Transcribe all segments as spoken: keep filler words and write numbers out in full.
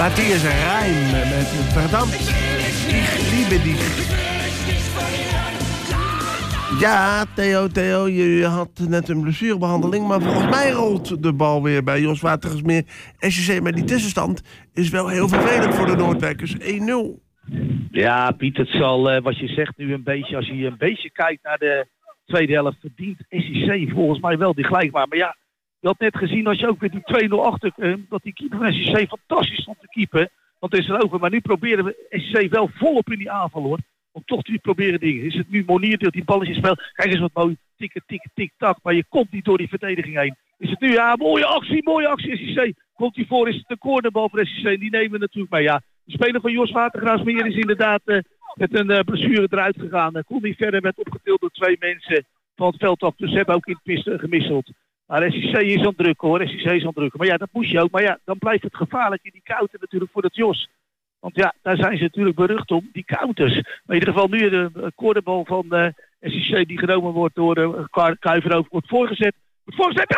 Matthias Rijm met Verdammt. Ich liebe dich. Ja, Theo, Theo, je had net een blessurebehandeling, maar volgens mij rolt de bal weer bij Jos Watergasmeer. S C C met die tussenstand is wel heel vervelend voor de Noordwijkers. één nul. Ja, Piet, het zal, uh, wat je zegt nu een beetje, als je een beetje kijkt naar de tweede helft, verdient S C C volgens mij wel die gelijkmaker. Maar ja, je had net gezien als je ook weer die twee nul achter, uh, dat die keeper van S C C fantastisch stond te keepen. Want het is er over. Maar nu proberen we S C C wel volop in die aanval, hoor. Om toch te proberen dingen. Is het nu Monier die die balletjes speelt? Kijk eens wat mooi. Tikken, tikken, tik, tak. Maar je komt niet door die verdediging heen. Is het nu, ja, mooie actie, mooie actie. S C C komt hij voor. Is het een cornerbal voor S C C? Die nemen we natuurlijk mee. Ja, de speler van Jos Watergraafsmeer is inderdaad uh, met een uh, blessure eruit gegaan. Uh, kon niet verder, werd opgetild door twee mensen van het veld af. Dus ze hebben ook in het pisten gemisseld. Maar S C C is aan het drukken, hoor. S C C is aan het drukken. Maar ja, dat moest je ook. Maar ja, dan blijft het gevaarlijk in die koude natuurlijk voor dat Jos. Want ja, daar zijn ze natuurlijk berucht om, die counters. Maar in ieder geval nu de cornerbal van uh, S C C die genomen wordt door uh, Kuiverhoofd wordt voorgezet. Wordt voorgezet,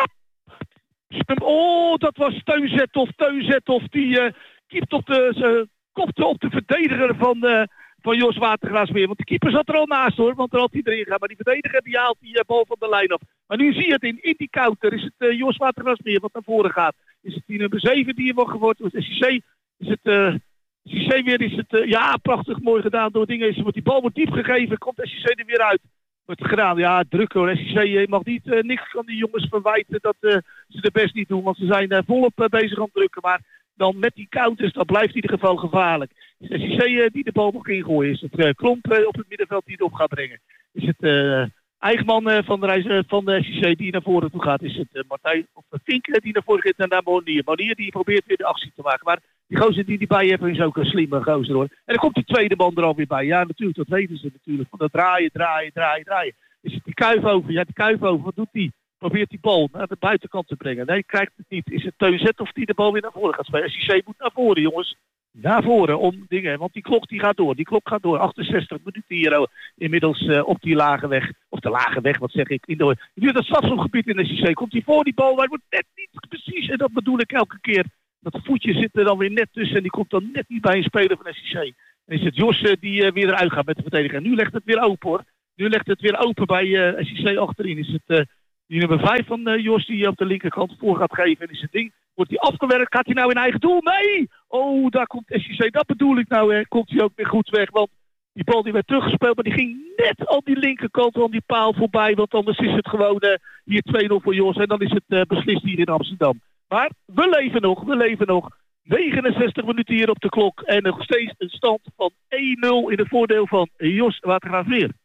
ja! Oh, dat was Teun Zethoff. Teun Zethoff die uh, kiept op de, uh, kopte op de verdediger van, uh, van Jos Watergraafsmeer. Want de keeper zat er al naast, hoor, want er had hij erin gaan. Maar die verdediger die haalt die uh, bal van de lijn af. Maar nu zie je het in, in die counter. Is het uh, Jos Watergraafsmeer wat naar voren gaat. Is het die nummer zeven die er wordt geworden. S C C is het... Uh, S C C weer is het, uh, ja, prachtig mooi gedaan door dingen. Want die bal wordt diep gegeven, komt S C C er weer uit. Wordt gedaan, ja, druk hoor. S C C uh, mag niet, uh, niks van die jongens verwijten dat uh, ze de best niet doen. Want ze zijn uh, volop uh, bezig aan het drukken. Maar dan met die counters, dat blijft in ieder geval gevaarlijk. Is S C C uh, die de bal mag ingooien? Is het uh, Klomp uh, op het middenveld die het op gaat brengen? Is het uh, Eigenman uh, van de reis uh, van de S C C die naar voren toe gaat? Is het uh, Martijn of uh, Fink die naar voren gaat en naar Monier? Monier die probeert weer de actie te maken. Maar die gozer die die bij hebben is ook een slimme gozer, hoor. En dan komt die tweede man er alweer bij. Ja, natuurlijk, dat weten ze natuurlijk. Van dat draaien, draaien, draaien, draaien. Is het die Kuivover? Ja, die Kuivover, wat doet die? Probeert die bal naar de buitenkant te brengen. Nee, krijgt het niet. Is het Teun Zethoff die de bal weer naar voren gaat spelen? S C C moet naar voren, jongens. Naar voren om dingen. Want die klok die gaat door. Die klok gaat door. achtenzestig minuten hier oh, inmiddels uh, op die lage weg. Of de lage weg, wat zeg ik? In, de, in het strafschopgebied in de S C C. Komt hij voor die bal. Maar het wordt net niet precies. En dat bedoel ik elke keer. Dat voetje zit er dan weer net tussen. En die komt dan net niet bij een speler van S C C. En is het Jos uh, die uh, weer eruit gaat met de verdediger. En nu legt het weer open, hoor. Nu legt het weer open bij uh, S C C achterin. Is het uh, die nummer vijf van uh, Jos die op de linkerkant voor gaat geven. En is het ding. Wordt hij afgewerkt? Gaat hij nou in eigen doel? Nee! Oh, daar komt S C C. Dat bedoel ik nou. Hè. Komt hij ook weer goed weg. Want die bal die werd teruggespeeld. Maar die ging net aan die linkerkant van die paal voorbij. Want anders is het gewoon uh, hier twee nul voor Jos. En dan is het uh, beslist hier in Amsterdam. Maar we leven nog. We leven nog. negenenzestig minuten hier op de klok. En nog steeds een stand van één nul in het voordeel van Jos Watergraafsmeer.